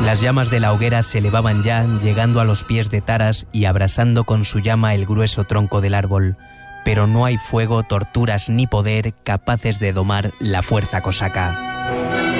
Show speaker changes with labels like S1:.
S1: Las llamas de la hoguera se elevaban ya, llegando a los pies de Taras y abrasando con su llama el grueso tronco del árbol. Pero no hay fuego, torturas ni poder capaces de domar la fuerza cosaca.